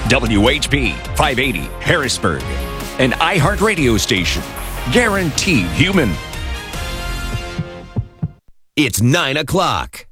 WHP 580 Harrisburg, an iHeartRadio station. Guaranteed human. It's 9 o'clock.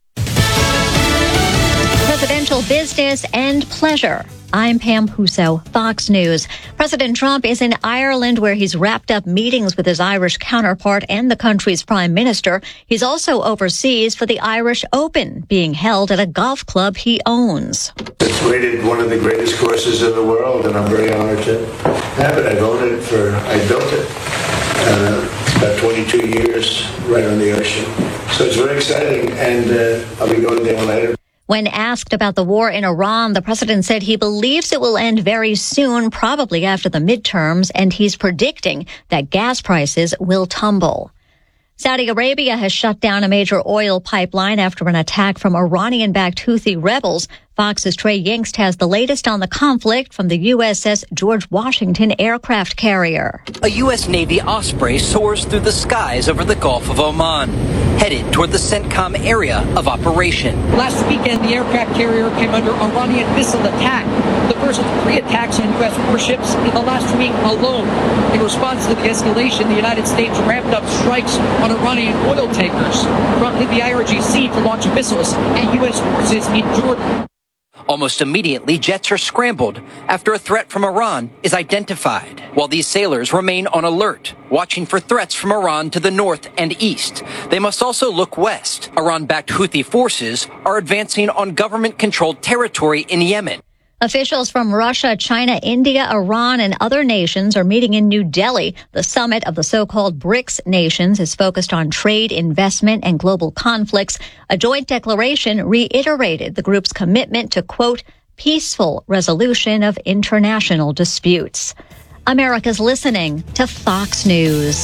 Presidential business and pleasure. I'm Pam Huso, Fox News. President Trump is in Ireland, where he's wrapped up meetings with his Irish counterpart and the country's prime minister. He's also overseas for the Irish Open, being held at a golf club he owns. It's rated one of the greatest courses in the world, and I'm very honored to have it. I built it. It's about 22 years right on the ocean. So it's very exciting, and I'll be going there later. When asked about the war in Iran, the president said he believes it will end very soon, probably after the midterms, and he's predicting that gas prices will tumble. Saudi Arabia has shut down a major oil pipeline after an attack from Iranian-backed Houthi rebels. Fox's Trey Yingst has the latest on the conflict from the USS George Washington aircraft carrier. A U.S. Navy Osprey soars through the skies over the Gulf of Oman, headed toward the CENTCOM area of operation. Last weekend, the aircraft carrier came under Iranian missile attack, the first of 3 attacks on U.S. warships in the last week alone. In response to the escalation, the United States ramped up strikes on Iranian oil tankers, prompting the IRGC to launch missiles at U.S. forces in Jordan. Almost immediately, jets are scrambled after a threat from Iran is identified, while these sailors remain on alert, watching for threats from Iran to the north and east. They must also look west. Iran-backed Houthi forces are advancing on government-controlled territory in Yemen. Officials from Russia, China, India, Iran, and other nations are meeting in New Delhi. The summit of the so-called BRICS nations is focused on trade, investment, and global conflicts. A joint declaration reiterated the group's commitment to, quote, peaceful resolution of international disputes. America's listening to Fox News.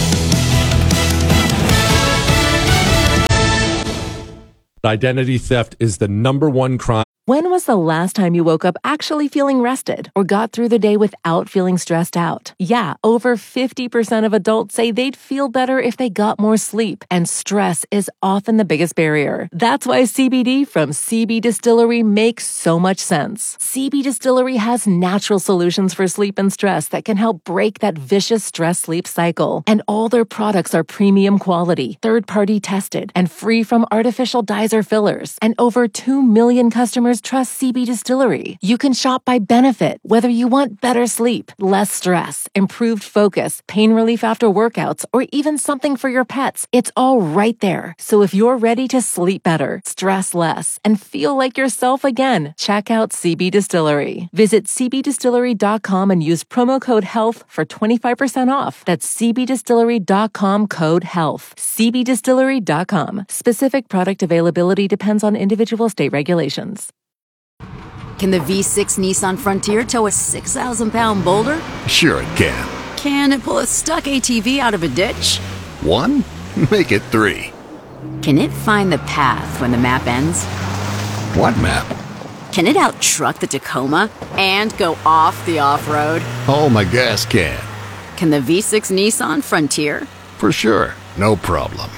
Identity theft is the #1 crime. When was the last time you woke up actually feeling rested or got through the day without feeling stressed out? Yeah, over 50% of adults say they'd feel better if they got more sleep, and stress is often the biggest barrier. That's why CBD from CB Distillery makes so much sense. CB Distillery has natural solutions for sleep and stress that can help break that vicious stress-sleep cycle. And all their products are premium quality, third-party tested, and free from artificial dyes or fillers. And over 2 million customers trust CB Distillery. You can shop by benefit, whether you want better sleep, less stress, improved focus, pain relief after workouts, or even something for your pets. It's all right there. So if you're ready to sleep better, stress less, and feel like yourself again, check out CB Distillery. Visit cbdistillery.com and use promo code HEALTH for 25% off. That's cbdistillery.com, code HEALTH. cbdistillery.com. Specific product availability depends on individual state regulations. Can the V6 Nissan Frontier tow a 6,000-pound boulder? Sure it can. Can it pull a stuck ATV out of a ditch? 1? Make it 3. Can it find the path when the map ends? What map? Can it out-truck the Tacoma and go off the off-road? Oh, my gas can. Can the V6 Nissan Frontier? For sure. No problem.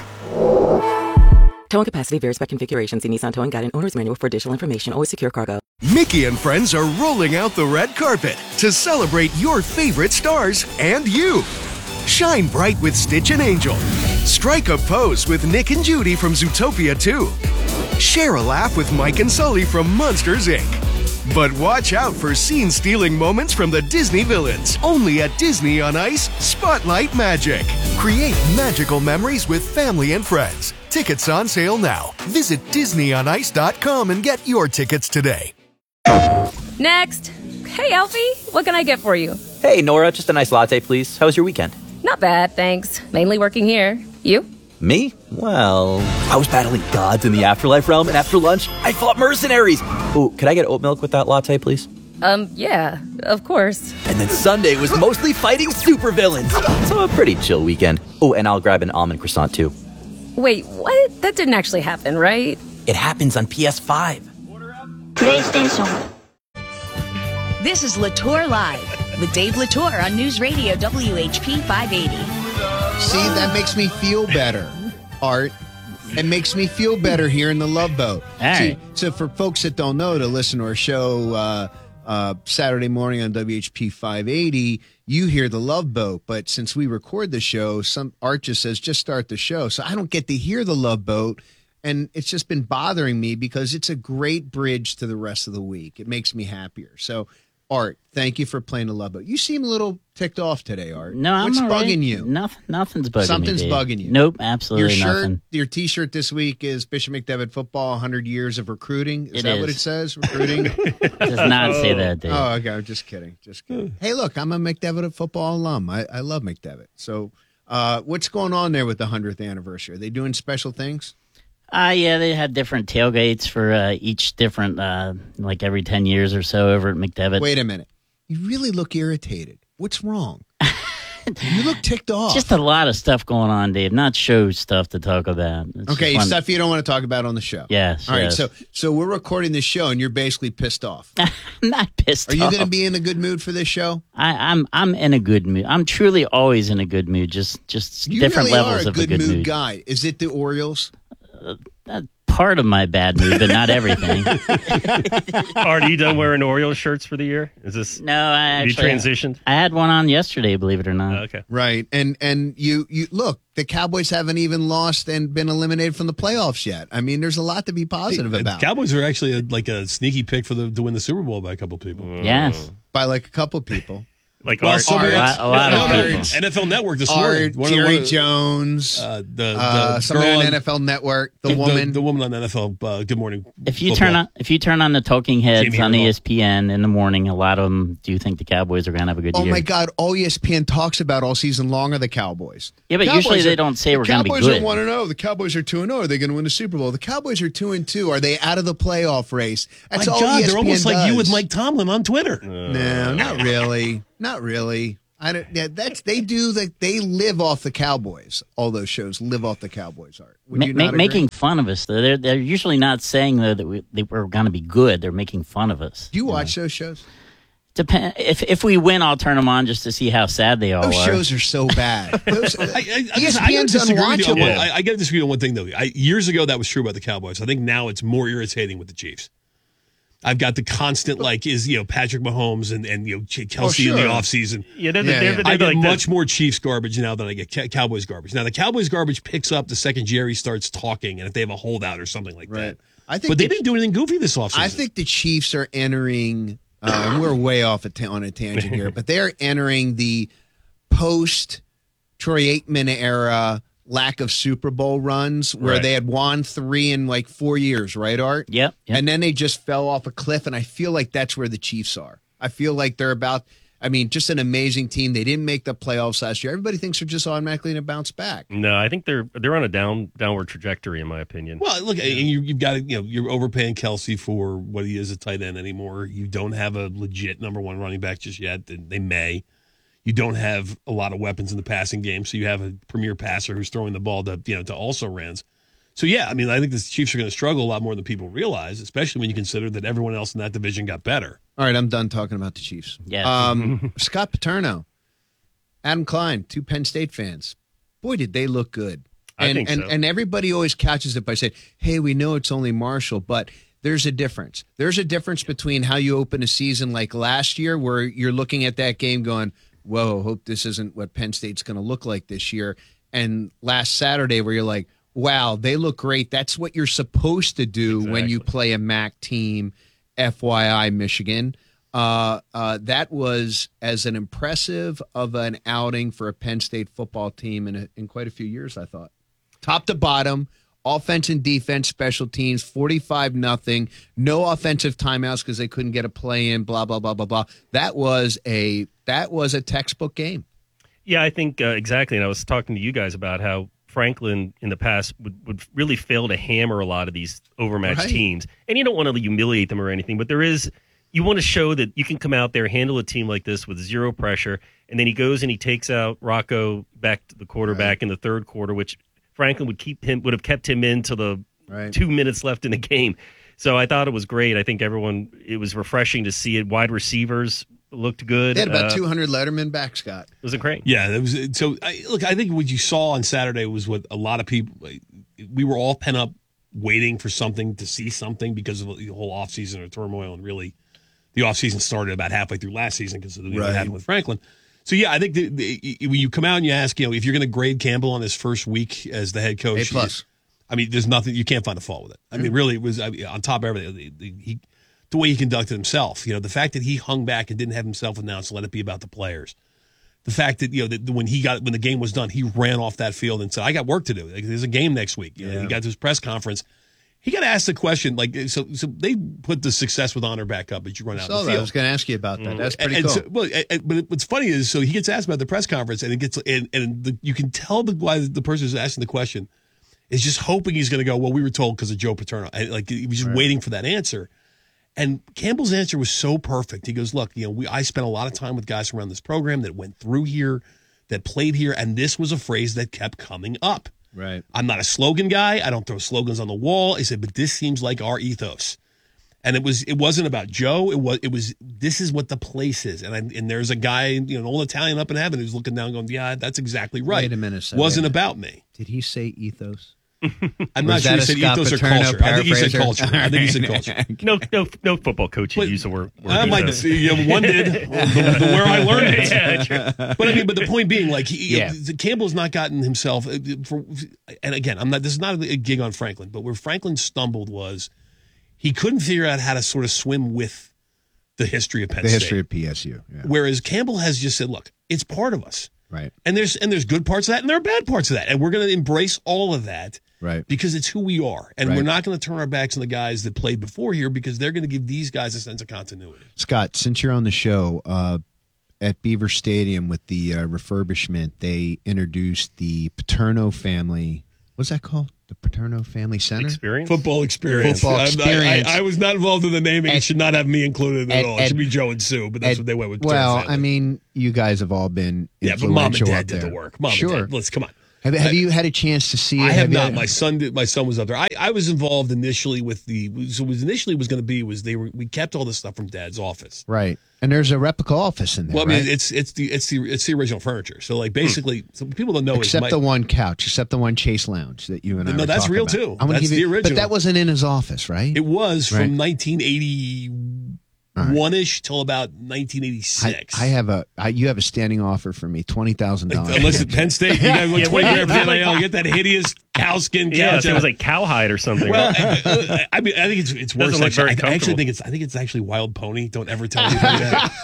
Towing capacity varies by configuration. See Nissan Towing Guide and Owner's Manual for additional information. Always secure cargo. Mickey and friends are rolling out the red carpet to celebrate your favorite stars and you. Shine bright with Stitch and Angel. Strike a pose with Nick and Judy from Zootopia 2. Share a laugh with Mike and Sully from Monsters, Inc. But watch out for scene-stealing moments from the Disney villains. Only at Disney on Ice, Spotlight Magic. Create magical memories with family and friends. Tickets on sale now. Visit DisneyOnIce.com and get your tickets today. Next. Hey, Alfie. What can I get for you? Hey, Nora. Just a nice latte, please. How was your weekend? Not bad, thanks. Mainly working here. You? Me? Well, I was battling gods in the afterlife realm, and after lunch, I fought mercenaries. Ooh, could I get oat milk with that latte, please? Yeah, of course. And then Sunday was mostly fighting supervillains. So a pretty chill weekend. Oh, and I'll grab an almond croissant, too. Wait, what? That didn't actually happen, right? It happens on PS5. PlayStation. This is Latour Live with Dave Latour on News Radio WHP 580. See, that makes me feel better, Art. It makes me feel better here in the Love Boat. All right. So for folks that don't know, to listen to our show Saturday morning on WHP 580, you hear the Love Boat. But since we record the show, Art just says, just start the show. So I don't get to hear the Love Boat. And it's just been bothering me because it's a great bridge to the rest of the week. It makes me happier. So, Art, thank you for playing the Love Boat. You seem a little ticked off today, Art. No, I'm What's all right. bugging you? Nothing's bugging Something's me, Dave. bugging you. Nope, absolutely nothing. Your T-shirt this week is Bishop McDevitt Football, 100 Years of Recruiting. Is It that is. what it says? Recruiting? Does not say that, Dave. Oh, okay. I'm just kidding. Hey, look, I'm a McDevitt Football alum. I love McDevitt. So what's going on there with the 100th anniversary? Are they doing special things? Yeah, they had different tailgates for each different, like every 10 years or so over at McDevitt. Wait a minute. You really look irritated. What's wrong? You look ticked off. Just a lot of stuff going on, Dave. Not show stuff to talk about. It's Okay, just stuff you don't want to talk about on the show. Yes. All right, yes. so we're recording this show, and you're basically pissed off. I'm not pissed off. Are you going to be in a good mood for this show? I'm in a good mood. I'm truly always in a good mood. Just You different really levels are a of a good mood. guy. Is it the Orioles? Part of my bad mood, but not everything. Art, are you done wearing Orioles shirts for the year? Is this No, I have you actually transitioned? I had one on yesterday, believe it or not. Okay. Right. And you look, the Cowboys haven't even lost and been eliminated from the playoffs yet. I mean, there's a lot to be positive about. The Cowboys are actually a sneaky pick to win the Super Bowl by a couple people. Yes. By like a couple people. Like well, Art. a lot of people. NFL Network this Art, morning. Jerry Jones, the somebody girl on NFL Network, the woman. The woman on NFL Good Morning If you Football. turn on the Talking Heads Jamie on Erdahl. ESPN in the morning, a lot of them do think the Cowboys are going to have a good Oh year. my God! All ESPN talks about all season long are the Cowboys. Yeah, but Cowboys usually they don't say we're going to be Cowboys good. are 1-0. The Cowboys are 2-0. Are they going to win the Super Bowl? The Cowboys are 2-2. Are they out of the playoff race? That's My all God, ESPN they're almost like does. you with Mike Tomlin on Twitter. No, not really. Not really. I don't. Yeah, they live off the Cowboys. All those shows live off the Cowboys. Art. Would you not agree? Making fun of us, though. They're usually not saying though that we're going to be good. They're making fun of us. Do you watch those shows? Depend. If we win, I'll turn them on just to see how sad they all Those are. shows are so bad. Those, I ESPN's disagree with you. unwatchable. I got to disagree on one thing, though. Years ago, that was true about the Cowboys. I think now it's more irritating with the Chiefs. I've got the constant, Patrick Mahomes and Kelsey in the offseason. Yeah, they're I get like much more Chiefs garbage now than I get Cowboys garbage. Now, the Cowboys garbage picks up the second Jerry starts talking and if they have a holdout or something like that. But they didn't do anything goofy this offseason. I think the Chiefs are entering, we're way off on a tangent here, but they're entering the post-Troy Aikman era lack of Super Bowl runs where they had won 3 in 4 years, right, Art? Yep. And then they just fell off a cliff, and I feel like that's where the Chiefs are. I feel like they're just an amazing team. They didn't make the playoffs last year. Everybody thinks they're just automatically going to bounce back. No, I think they're on a downward trajectory, in my opinion. Well, look, you've got you're overpaying Kelsey for what he is a tight end anymore. You don't have a legit number one running back just yet. They may. You don't have a lot of weapons in the passing game, so you have a premier passer who's throwing the ball to also Rans. So yeah, I think the Chiefs are going to struggle a lot more than people realize, especially when you consider that everyone else in that division got better. All right, I'm done talking about the Chiefs. Yeah. Scott Paterno, Adam Klein, 2 Penn State fans. Boy, did they look good. I think so. And everybody always catches it by saying, hey, we know it's only Marshall, but there's a difference. There's a difference between how you open a season like last year where you're looking at that game going, whoa, hope this isn't what Penn State's going to look like this year. And last Saturday where you're like, wow, they look great. That's what you're supposed to do when you play a MAC team, FYI, Michigan. That was as an impressive of an outing for a Penn State football team in quite a few years, I thought. Top to bottom, offense and defense, special teams, 45-0, no offensive timeouts because they couldn't get a play in, blah, blah, blah, blah, blah. That was a textbook game. Yeah, I think exactly. And I was talking to you guys about how Franklin in the past would really fail to hammer a lot of these overmatched teams. And you don't want to humiliate them or anything, but you want to show that you can come out there, handle a team like this with zero pressure, and then he goes and he takes out Rocco back to the quarterback in the third quarter, which Franklin would have kept him in till the 2 minutes left in the game. So I thought it was great. I think it was refreshing to see it. Wide receivers looked good. They had about 200 Letterman back, Scott. It was great. Yeah, that was so. I think what you saw on Saturday was what a lot of people. We were all pent up, waiting for something to see something because of the whole offseason of turmoil and really the offseason started about halfway through last season because of what happened with Franklin. So, yeah, I think when you come out and you ask, if you're going to grade Campbell on his first week as the head coach, A+. I mean, there's nothing, you can't find a fault with it. I mean, really, it was on top of everything. The way he conducted himself, the fact that he hung back and didn't have himself announced, let it be about the players. The fact that, that when the game was done, he ran off that field and said, I got work to do. Like, there's a game next week. He got to his press conference. He got asked the question, so they put the success with honor back up as you run out of the field. I was going to ask you about that. That's pretty cool. But what's funny is, so he gets asked about the press conference, and you can tell the person who's asking the question is just hoping he's going to go, well, we were told because of Joe Paterno. And he was just waiting for that answer. And Campbell's answer was so perfect. He goes, look, I spent a lot of time with guys from around this program that went through here, that played here, and this was a phrase that kept coming up. Right. I'm not a slogan guy. I don't throw slogans on the wall. He said, but this seems like our ethos. And it wasn't about Joe. It was this is what the place is. And there's a guy, an old Italian up in heaven who's looking down going, yeah, that's exactly right. Wait a minute. Wasn't about me. Did he say ethos? I'm not sure he said ethos or culture. I think he said culture. No football coach would use the word. I might see. One did. Where I learned it. Yeah, but the point being, Campbell's not gotten himself. And again, this is not a gig on Franklin, but where Franklin stumbled was he couldn't figure out how to sort of swim with the history of Penn State. The history of PSU. Yeah. Whereas Campbell has just said, look, it's part of us. Right. And there's good parts of that, and there are bad parts of that, and we're going to embrace all of that. Right. Because it's who we are. And we're not going to turn our backs on the guys that played before here because they're going to give these guys a sense of continuity. Scott, since you're on the show, at Beaver Stadium with the refurbishment, they introduced the Paterno family. What's that called? The Paterno Family Center? Football experience. I was not involved in the naming. It should not have me included at all. It should be Joe and Sue, but that's what they went with. Well, I mean, you guys have all been but Mom and Dad did the work. Mom sure. and Dad, let's come on. Have you had a chance to see it? I have not. My son did. My son was up there. I was involved initially with we kept all this stuff from Dad's office. Right. And there's a replica office in there. Well, I mean, it's the original furniture. So basically, so people don't know. Except the one couch, except the one Chase Lounge that you and I. No, that's real about. too. That's the original. But that wasn't in his office, right? It was from 1981-ish till about 1986. You have a standing offer for me, $20,000. Listen, Penn State, you got $20,000 for NIL. Get that hideous cowskin couch. Yeah, it was like cowhide or something. Well, I think it's worse. I think it's actually Wild Pony. Don't ever tell me that.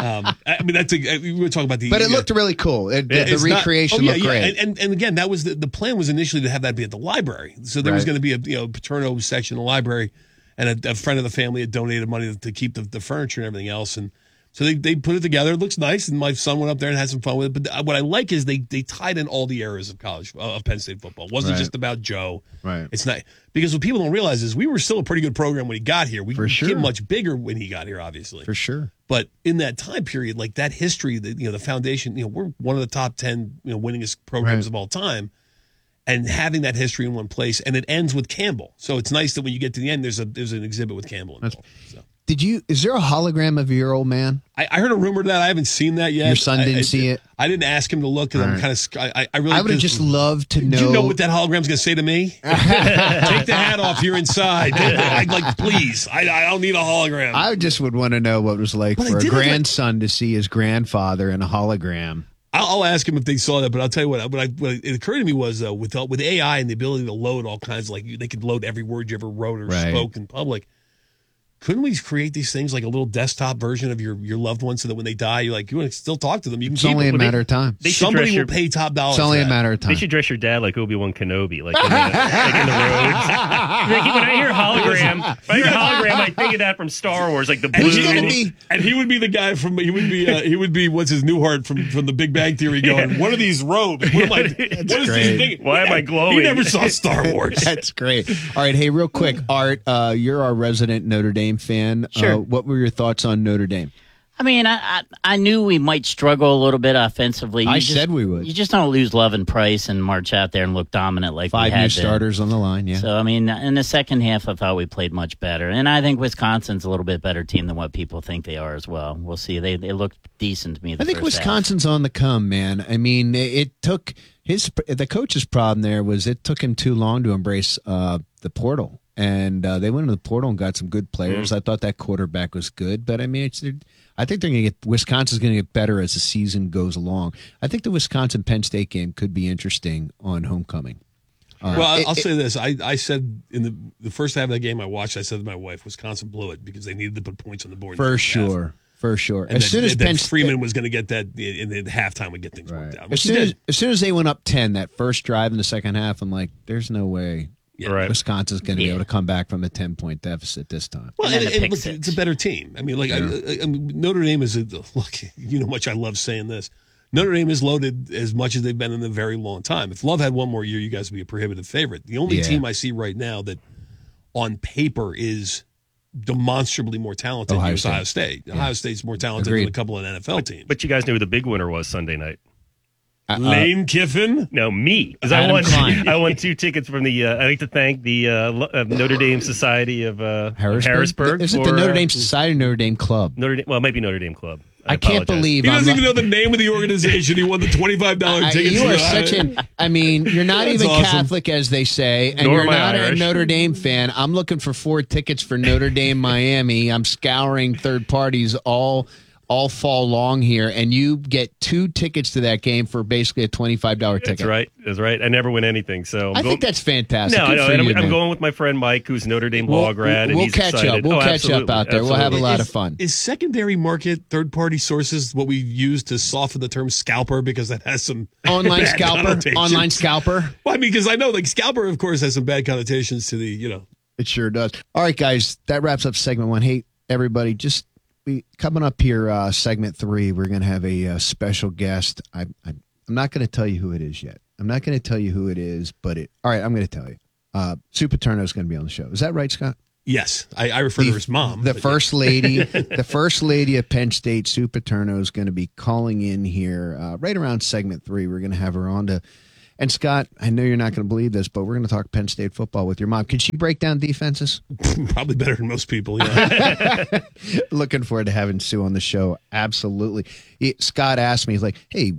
I mean, we were talking about the. But it looked really cool. The recreation looked great. And again, that was the plan was initially to have that be at the library. So there was going to be a Paterno section in the library, and a friend of the family had donated money to keep the furniture and everything else, and. So they put it together. It looks nice, and my son went up there and had some fun with it. But what I like is they tied in all the eras of Penn State football. It wasn't just about Joe. Right. It's not because what people don't realize is we were still a pretty good program when he got here. We became became much bigger when he got here, obviously. For sure. But in that time period, like that history, the foundation, we're one of the top 10 winningest programs of all time, and having that history in one place, and it ends with Campbell. So it's nice that when you get to the end, there's an exhibit with Campbell involved. Is there a hologram of your old man? I heard a rumor that I haven't seen that yet. Your son didn't see it? I didn't ask him to look because I'm kind of. I would have just loved to know. Do you know what that hologram's going to say to me? Take the hat off. You're inside. Please. I don't need a hologram. I just would want to know what it was like for a grandson to see his grandfather in a hologram. I'll ask him if they saw that, but I'll tell you what it occurred to me was with AI and the ability to load all kinds of they could load every word you ever wrote or spoke in public. Couldn't we create these things like a little desktop version of your loved one so that when they die, you want to still talk to them? You can it's only a matter of time. Somebody will pay top dollar. It's only a matter of time. They should dress your dad like Obi-Wan Kenobi, like in the roads. When I hear hologram, I think of that from Star Wars, like the blue. And he would be the guy from he would be what's his Newhart from the Big Bang Theory going, what are these robes? What is this thing? Why am I glowing? He never saw Star Wars. That's great. All right, hey, real quick, Art, you're our resident Notre Dame fan. Sure. What were your thoughts on Notre Dame? I mean, I knew we might struggle a little bit offensively. I said we would. You just don't lose Love and Price and march out there and look dominant like we had 5 new starters on the line, yeah. So, I mean, in the second half, I thought we played much better. And I think Wisconsin's a little bit better team than what people think they are as well. We'll see. They looked decent to me I think Wisconsin's on the come, man. I mean, it took the coach's problem there was it took him too long to embrace the portal. and they went into the portal and got some good players. I thought that quarterback was good, but I mean, I think they're going to get Wisconsin's going to get better as the season goes along. I think the Wisconsin-Penn State game could be interesting on homecoming. I'll say this. I said in the first half of that game I watched, I said to my wife, Wisconsin blew it because they needed to put points on the board. For sure. And as soon as Freeman was going to get that in the halftime would get things worked out. As soon as they went up 10, that first drive in the second half, I'm like, there's no way Wisconsin's going to be able to come back from a 10-point deficit this time. Well, it's a better team. I mean, Notre Dame is look. You know how much I love saying this. Notre Dame is loaded as much as they've been in a very long time. If Love had one more year, you guys would be a prohibitive favorite. The only team I see right now that on paper is demonstrably more talented is Ohio State. Yeah. Ohio State's more talented than a couple of NFL teams. But you guys knew who the big winner was Sunday night. Lane Kiffin? No, me. Because I won 2 tickets from the. I'd like to thank the Notre Dame Society of Harrisburg. Is it the Notre Dame Society or Notre Dame Club? It might be Notre Dame Club. I can't believe he doesn't even know the name of the organization. He won the $25 tickets. You are such an. I mean, you're not even awesome. Catholic, as they say, and you're not Irish. A Notre Dame fan. I'm looking for 4 tickets for Notre Dame Miami. I'm scouring third parties all fall long here, and you get 2 tickets to that game for basically a $25 ticket. That's right. I never win anything, so I think that's fantastic. No, I'm going with my friend Mike, who's Notre Dame law grad, and he's excited. We'll catch up out there. Absolutely. We'll have a lot of fun. Is secondary market third-party sources what we use to soften the term scalper because that has some online scalper? Well, I mean, because I know scalper, of course, has some bad connotations to the It sure does. All right, guys, that wraps up segment 1. Hey, everybody, coming up here, segment 3, we're going to have a special guest. I'm not going to tell you who it is yet. I'm not going to tell you who it is, but all right, I'm going to tell you. Sue Paterno is going to be on the show. Is that right, Scott? Yes, I refer to her as mom. The first lady, the first lady of Penn State, Sue Paterno, is going to be calling in here right around segment 3. We're going to have her on to. And Scott, I know you're not going to believe this, but we're going to talk Penn State football with your mom. Can she break down defenses? Probably better than most people, yeah. Looking forward to having Sue on the show. Absolutely. Scott asked me, he's like, hey,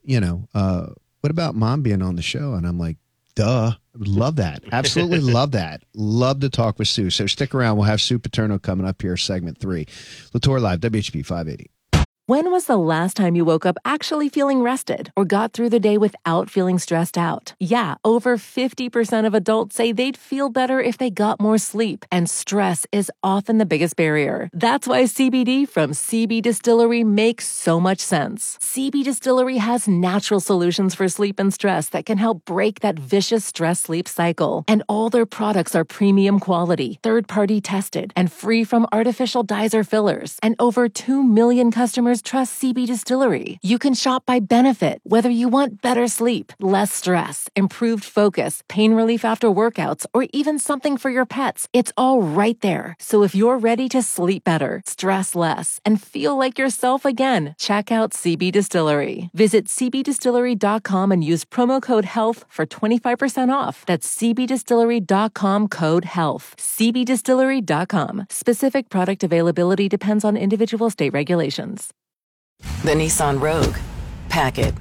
what about mom being on the show? And I'm like, duh. Love that. Absolutely love that. Love to talk with Sue. So stick around. We'll have Sue Paterno coming up here, segment 3. Latour Live, WHP 580. When was the last time you woke up actually feeling rested or got through the day without feeling stressed out? Yeah, over 50% of adults say they'd feel better if they got more sleep, and stress is often the biggest barrier. That's why CBD from CB Distillery makes so much sense. CB Distillery has natural solutions for sleep and stress that can help break that vicious stress-sleep cycle. And all their products are premium quality, third-party tested, and free from artificial dyes or fillers. And over 2 million customers trust CB Distillery. You can shop by benefit, whether you want better sleep, less stress, improved focus, pain relief after workouts, or even something for your pets. It's all right there. So if you're ready to sleep better, stress less, and feel like yourself again, check out CB Distillery. Visit cbdistillery.com and use promo code HEALTH for 25% off. That's cbdistillery.com, code HEALTH. cbdistillery.com. Specific product availability depends on individual state regulations. The Nissan Rogue. Pack it.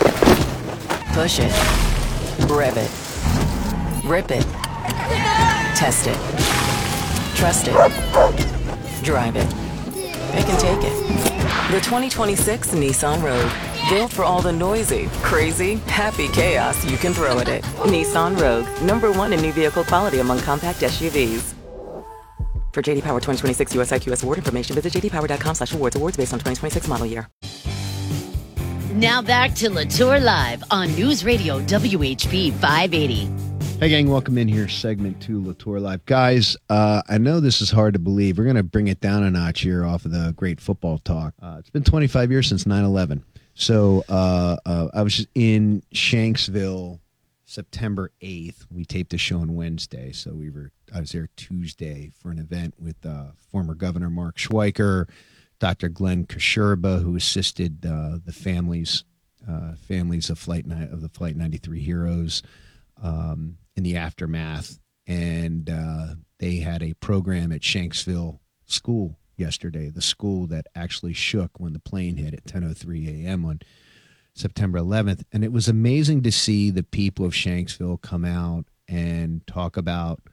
Push it. Rev it. Rip it. Test it. Trust it. Drive it. It can take it. The 2026 Nissan Rogue. Built for all the noisy, crazy, happy chaos you can throw at it. Nissan Rogue. #1 in new vehicle quality among compact SUVs. For JD Power 2026 US IQS award information, visit jdpower.com/awards. Awards based on 2026 model year. Now back to Latour Live on News Radio WHP 580. Hey, gang, welcome in here, segment 2, Latour Live. Guys, I know this is hard to believe. We're going to bring it down a notch here off of the great football talk. It's been 25 years since 9/11. So I was just in Shanksville September 8th. We taped the show on Wednesday, so I was there Tuesday for an event with former Governor Mark Schweiker, Dr. Glenn Kasherba, who assisted the families of the Flight 93 heroes in the aftermath, and they had a program at Shanksville School yesterday, the school that actually shook when the plane hit at 10:03 a.m. on September 11th. And it was amazing to see the people of Shanksville come out and talk about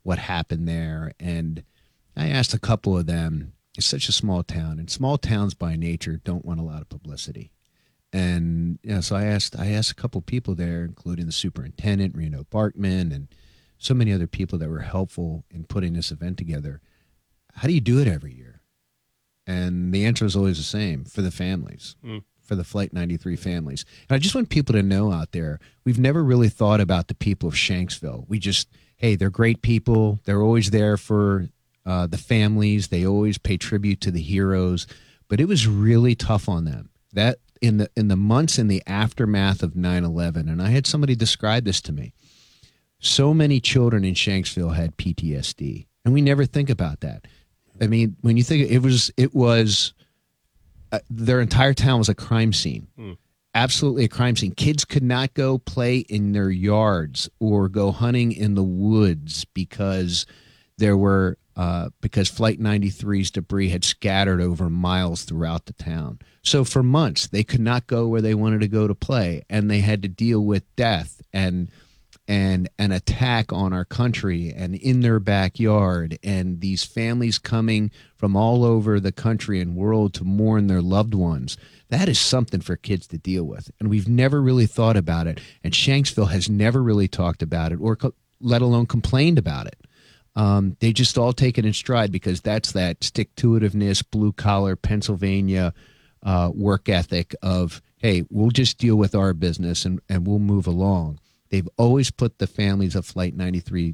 what happened there. And I asked a couple of them. It's such a small town, and small towns by nature don't want a lot of publicity. And so I asked a couple of people there, including the superintendent, Reno Barkman, and so many other people that were helpful in putting this event together. How do you do it every year? And the answer is always the same: for the families. For the Flight 93 families. And I just want people to know out there, we've never really thought about the people of Shanksville. We just, hey, they're great people. They're always there for the families. They always pay tribute to the heroes. But it was really tough on them. That in the months in the aftermath of 9/11, and I had somebody describe this to me. So many children in Shanksville had PTSD, and we never think about that. I mean, when you think it was their entire town was a crime scene. Absolutely a crime scene. Kids could not go play in their yards or go hunting in the woods because because Flight 93's debris had scattered over miles throughout the town. So for months they could not go where they wanted to go to play, and they had to deal with death and an attack on our country and in their backyard, and these families coming from all over the country and world to mourn their loved ones. That is something for kids to deal with, and we've never really thought about it, and Shanksville has never really talked about it or let alone complained about it. They just all take it in stride because that's that stick-to-itiveness, blue-collar Pennsylvania work ethic of, hey, we'll just deal with our business and we'll move along. They've always put the families of Flight 93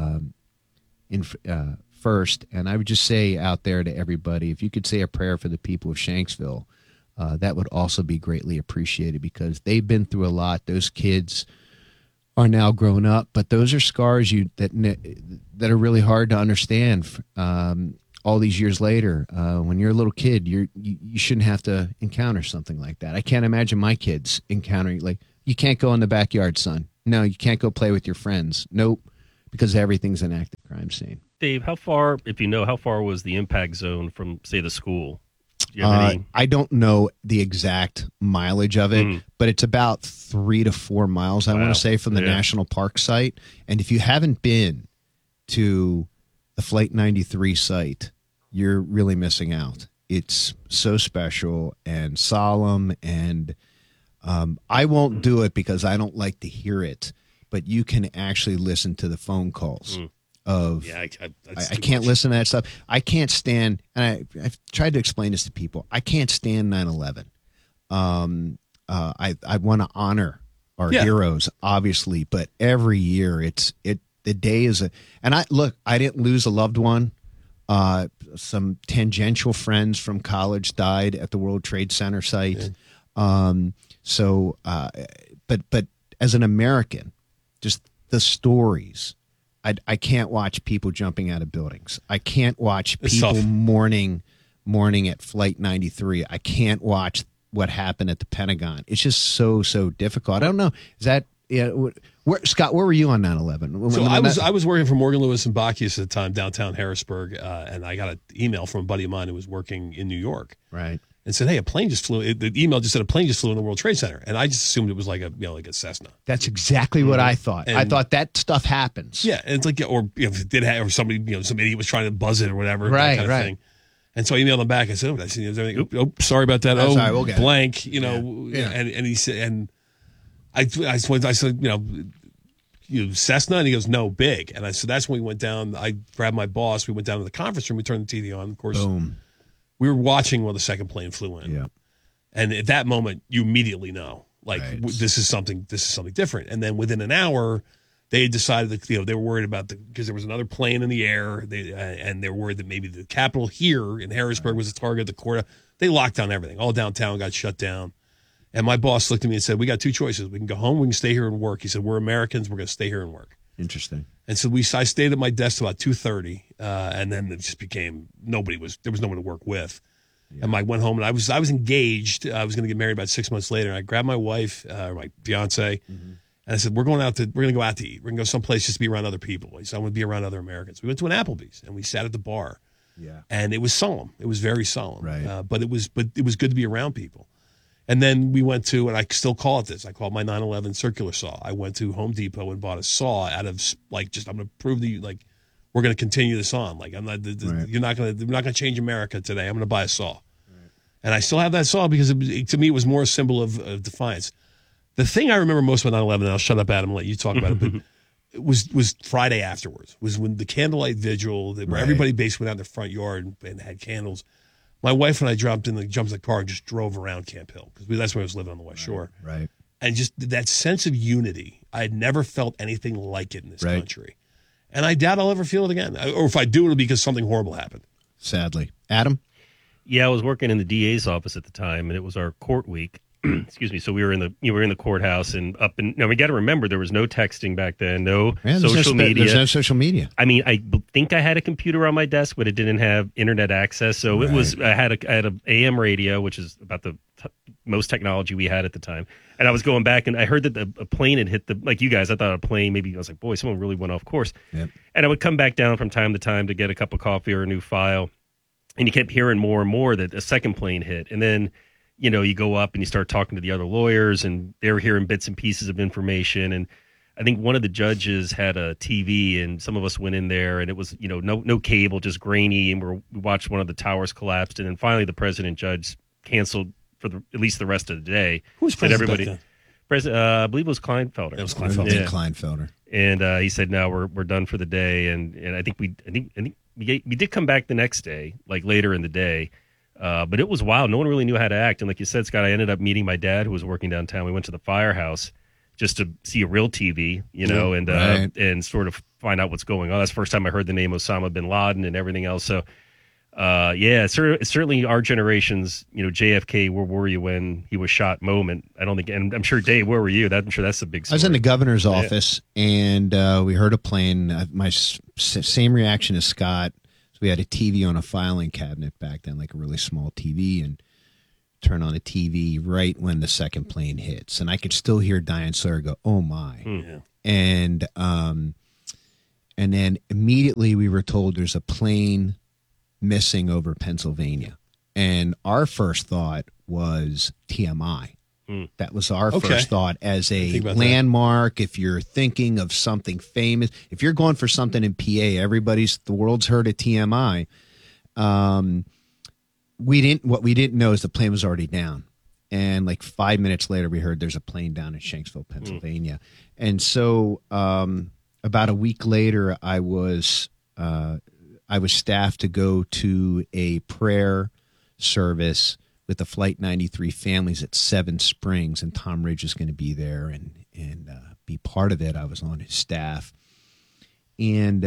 first. And I would just say out there to everybody, if you could say a prayer for the people of Shanksville, that would also be greatly appreciated because they've been through a lot. Those kids are now grown up, but those are scars that are really hard to understand all these years later. When you're a little kid, you shouldn't have to encounter something like that. I can't imagine my kids encountering, like, you can't go in the backyard, son. No, you can't go play with your friends. Nope, because everything's an active crime scene. Dave, how far was the impact zone from, say, the school? Do you have any? I don't know the exact mileage of it, but it's about 3 to 4 miles, I want to say, from the National Park site. And if you haven't been to the Flight 93 site, you're really missing out. It's so special and solemn, and I won't do it because I don't like to hear it, but you can actually listen to the phone calls of, I can't listen to that stuff. I can't stand, and I've tried to explain this to people, I can't stand 9/11. I want to honor our heroes, obviously, but every year the day is and I didn't lose a loved one. Some tangential friends from college died at the World Trade Center site. But as an American, just the stories, I can't watch people jumping out of buildings. I can't watch people mourning at Flight 93. I can't watch what happened at the Pentagon. It's just so difficult. I don't know. Is that Scott? Where were you on 9/11? So I was working for Morgan Lewis and Bacchus at the time, downtown Harrisburg, and I got an email from a buddy of mine who was working in New York, right? And said, "Hey, a plane just flew." The email just said a plane just flew in the World Trade Center, and I just assumed it was like a Cessna. That's exactly what I thought. I thought that stuff happens. Yeah, and it's like, or if it did have, or somebody, some idiot was trying to buzz it or whatever, right, that kind of thing. And so I emailed him back. I said, "I said, everything. Sorry about that. That's all right, we'll get blank. it. And he said, and I said, Cessna, and he goes, no, big. And I said, that's when we went down. I grabbed my boss. We went down to the conference room. We turned the TV on. Of course, boom. We were watching while the second plane flew in. Yeah. And at that moment, you immediately know, like, this is something different. And then within an hour, they decided that they were worried about because there was another plane in the air. And they were worried that maybe the Capitol here in Harrisburg was a target. The court, they locked down everything. All downtown got shut down. And my boss looked at me and said, "We got two choices. We can go home. We can stay here and work." He said, "We're Americans. We're going to stay here and work." Interesting. And so I stayed at my desk about 2:30, and then it just became there was no one to work with. Yeah. And I went home, and I was engaged. I was going to get married about 6 months later. And I grabbed my wife, my fiance, and I said, we're going to go out to eat. We're going to go someplace just to be around other people. He said, I want to be around other Americans. We went to an Applebee's, and we sat at the bar. Yeah. And it was solemn. It was very solemn. Right. But it was good to be around people. And then we went to, and I still call it this, I call it my 9/11 circular saw. I went to Home Depot and bought a saw out of, I'm going to prove to you, we're going to continue this on. Like, I'm not. We're not going to change America today. I'm going to buy a saw, and I still have that saw because to me it was more a symbol of defiance. The thing I remember most about 9/11, and I'll shut up, Adam, and let you talk about it, but it was Friday afterwards. Was when the candlelight vigil, where everybody basically went out in their front yard and had candles. My wife and I jumped in the car and just drove around Camp Hill because that's where I was living on the West Shore. Right. And just that sense of unity, I had never felt anything like it in this country. And I doubt I'll ever feel it again. Or if I do, it'll be because something horrible happened. Sadly. Adam? Yeah, I was working in the DA's office at the time, and it was our court week. Excuse me. So we were in the courthouse and now we got to remember there was no texting back then, no social media. There's no social media. I mean, I think I had a computer on my desk, but it didn't have internet access. So it was I had a AM radio, which is about the most technology we had at the time. And I was going back and I heard that a plane had hit like you guys. I thought a plane maybe. I was like, boy, someone really went off course. Yep. And I would come back down from time to time to get a cup of coffee or a new file, and you kept hearing more and more that a second plane hit, and then. You go up and you start talking to the other lawyers and they're hearing bits and pieces of information. And I think one of the judges had a TV and some of us went in there and it was, no cable, just grainy. And we watched one of the towers collapsed. And then finally the president judge canceled for at least the rest of the day. Who was president back then? I believe it was Kleinfelder. It was Kleinfelder. Yeah. Kleinfelder. And he said, no, we're done for the day. And I think we did come back the next day, like later in the day. But it was wild. No one really knew how to act. And like you said, Scott, I ended up meeting my dad who was working downtown. We went to the firehouse just to see a real TV, and sort of find out what's going on. That's the first time I heard the name Osama bin Laden and everything else. So, certainly our generation's, JFK, where were you when he was shot moment. I don't think, and I'm sure, Dave, where were you? I'm sure that's the big story. I was in the governor's office and we heard a plane. My same reaction as Scott. We had a TV on a filing cabinet back then, like a really small TV, and turn on the TV right when the second plane hits. And I could still hear Diane Sawyer go, oh, my. Yeah. And then immediately we were told there's a plane missing over Pennsylvania. And our first thought was TMI. That was our first thought as a landmark. If you're thinking of something famous, if you're going for something in PA, the world's heard of TMI. What we didn't know is the plane was already down. And like 5 minutes later, we heard there's a plane down in Shanksville, Pennsylvania. And so about a week later, I was staffed to go to a prayer service with the Flight 93 families at Seven Springs, and Tom Ridge is going to be there and be part of it. I was on his staff. And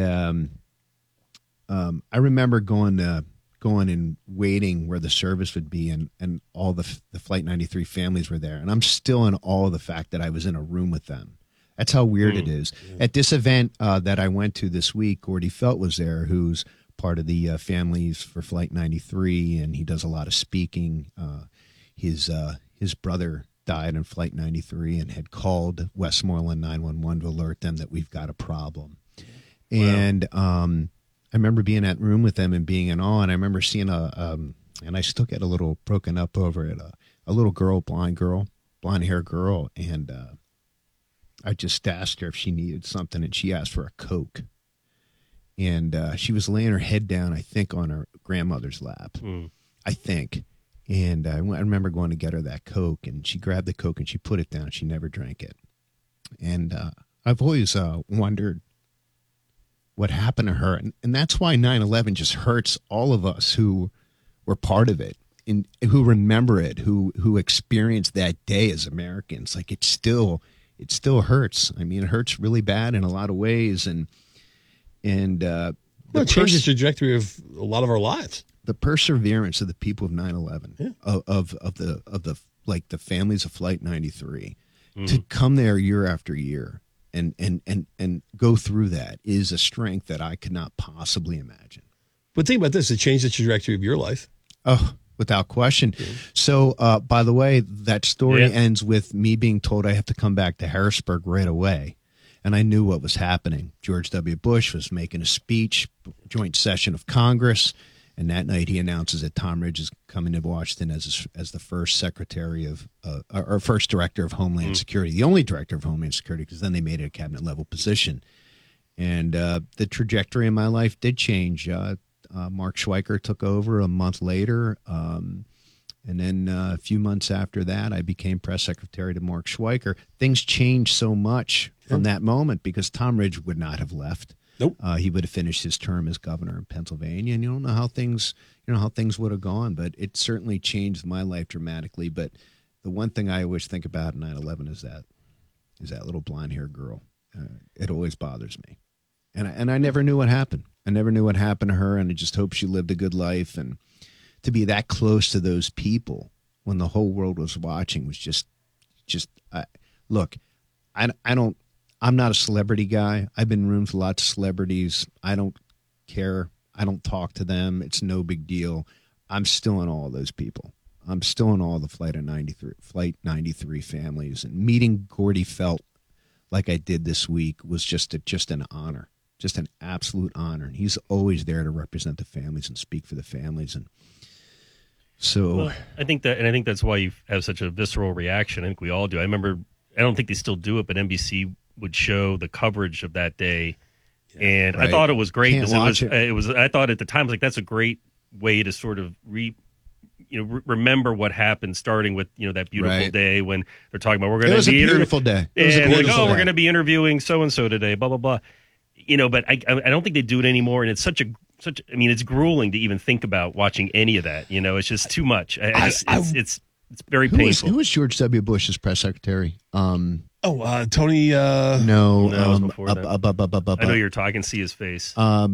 I remember going and waiting where the service would be, and all the Flight 93 families were there. And I'm still in awe of the fact that I was in a room with them. That's how weird it is. At this event that I went to this week, Gordy Felt was there, who's part of the families for Flight 93, and he does a lot of speaking. His brother died in Flight 93 and had called Westmoreland 911 to alert them that we've got a problem. Wow. And I remember being in that room with them and being in awe, and I remember seeing and I still get a little broken up over it, a little girl, blonde hair girl, and I just asked her if she needed something, and she asked for a Coke. And she was laying her head down, I think, on her grandmother's lap, I think. And I remember going to get her that Coke, and she grabbed the Coke and she put it down. She never drank it. And I've always wondered what happened to her. And that's why 9/11 just hurts all of us who were part of it, and who remember it, who experienced that day as Americans. Like, it still hurts. I mean, it hurts really bad in a lot of ways. And it changed the trajectory of a lot of our lives. The perseverance of the people of 9/11, of the families of Flight 93, to come there year after year and go through that is a strength that I could not possibly imagine. But think about this: it changed the trajectory of your life. Oh, without question. So, by the way, that story ends with me being told I have to come back to Harrisburg right away. And I knew what was happening. George W. Bush was making a speech, joint session of Congress, and that night he announces that Tom Ridge is coming to Washington as the first secretary of, or first director of Homeland Security, the only director of Homeland Security, because then they made it a cabinet level position. And the trajectory of my life did change. Mark Schweiker took over a month later. And then a few months after that, I became press secretary to Mark Schweiker. Things changed so much from that moment because Tom Ridge would not have left. Nope. He would have finished his term as governor in Pennsylvania, and you don't know how things would have gone. But it certainly changed my life dramatically. But the one thing I always think about in 9/11 is that little blonde-haired girl. It always bothers me, and I never knew what happened. I never knew what happened to her, and I just hope she lived a good life. And to be that close to those people when the whole world was watching was just. Look, I'm not a celebrity guy. I've been in rooms with lots of celebrities. I don't care. I don't talk to them. It's no big deal. I'm still in awe of those people. I'm still in awe of the Flight 93 families. And meeting Gordy Felt like I did this week was just an honor, just an absolute honor. And he's always there to represent the families and speak for the families. And so well, I think that's why you have such a visceral reaction. I think we all do. I remember, I don't think they still do it, but NBC would show the coverage of that day, and right. I thought it was great. It was. I thought at the time, like, that's a great way to sort of remember what happened, starting with that beautiful day when they're talking about we're going to be beautiful day. And we're going to be interviewing so and so today. Blah blah blah. But I don't think they do it anymore, and it's such. I mean, it's grueling to even think about watching any of that. It's just too much. It's very painful. Who was George W. Bush's press secretary? Tony. No, it was before that. I know you're talking. See his face.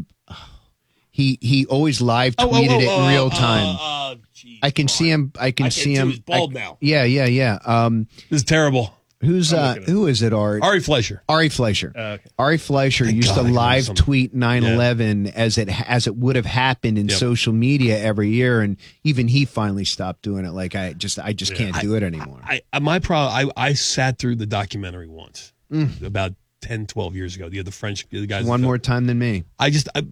He always live tweeted it in real time. I can see him. I can see him. He's bald now. Yeah. This is terrible. Who is it? Ari Fleischer. Ari Fleischer. Okay. Ari Fleischer used to live tweet 9/11 as it would have happened in social media every year, and even he finally stopped doing it. Like I just can't do it anymore. I sat through the documentary once about 10, 12 years ago. The French guys. One more time than me.